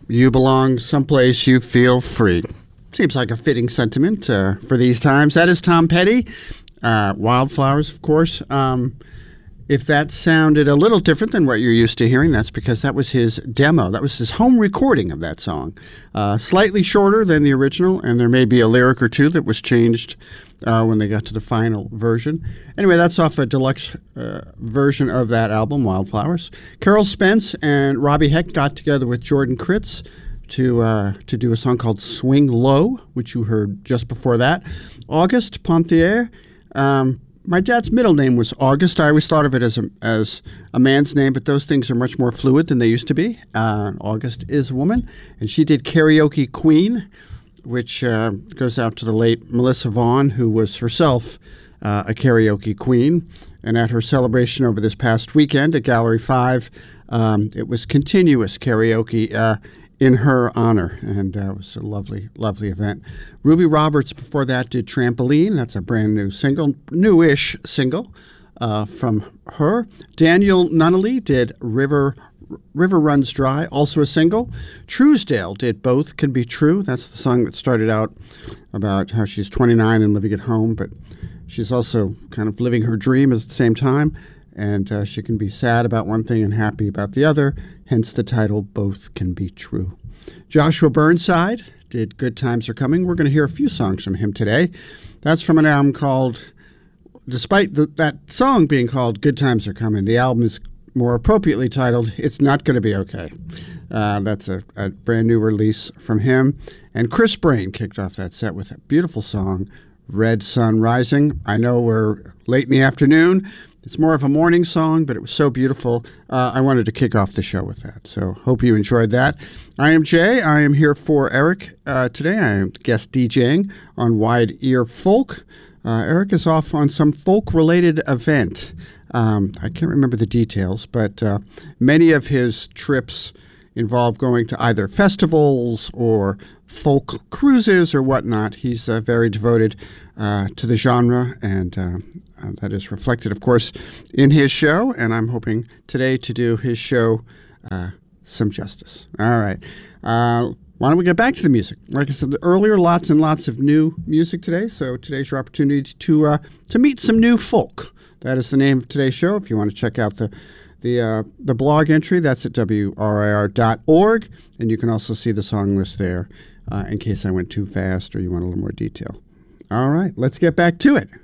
You belong someplace you feel free. Seems like a fitting sentiment for these times. That is Tom Petty. Wildflowers, of course. If that sounded a little different than what you're used to hearing, that's because that was his demo. That was his home recording of that song. Slightly shorter than the original, and there may be a lyric or two that was changed when they got to the final version. Anyway, that's off a deluxe version of that album, Wildflowers. Carol Spence and Robbie Heck got together with Jordan Kritz to do a song called Swing Low, which you heard just before that. Auguste Ponthier. My dad's middle name was August. I always thought of it as a man's name, but those things are much more fluid than they used to be. August is a woman, and she did Karaoke Queen, which goes out to the late Melissa Vaughn, who was herself a karaoke queen. And at her celebration over this past weekend at Gallery 5, it was continuous karaoke in her honor, and it was a lovely, lovely event. Ruby Roberts before that did Trampoline. That's a brand new single, newish single from her. Daniel Nunnally did River Runs Dry, also a single. Truesdale did Both Can Be True. That's the song that started out about how she's 29 and living at home, but she's also kind of living her dream at the same time, and she can be sad about one thing and happy about the other, hence the title Both Can Be True. Joshua Burnside did Good Times Are Coming. We're going to hear a few songs from him today. That's from an album called, despite that song being called Good Times Are Coming, the album is more appropriately titled It's Not Gonna Be Okay. That's a brand new release from him. And Chris Brain kicked off that set with a beautiful song, Red Sun Rising. I know we're late in the afternoon. It's more of a morning song, but it was so beautiful. I wanted to kick off the show with that. So hope you enjoyed that. I am Jay. I am here for Eric today. I am guest DJing on Wide Ear Folk. Eric is off on some folk-related event. I can't remember the details, but many of his trips involve going to either festivals or folk cruises or whatnot. He's very devoted to the genre, and that is reflected, of course, in his show, and I'm hoping today to do his show some justice. All right. Why don't we get back to the music? Like I said earlier, lots and lots of new music today, so today's your opportunity to meet some new folk. That is the name of today's show. If you want to check out the blog entry, that's at WRIR.org, and you can also see the song list there in case I went too fast or you want a little more detail. All right, let's get back to it.